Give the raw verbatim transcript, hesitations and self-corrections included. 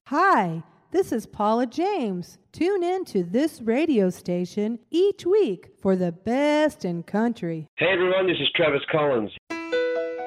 Hi, this is Paula James. Tune in to this radio station each week for the best in country. Hey everyone, this is Travis Collins.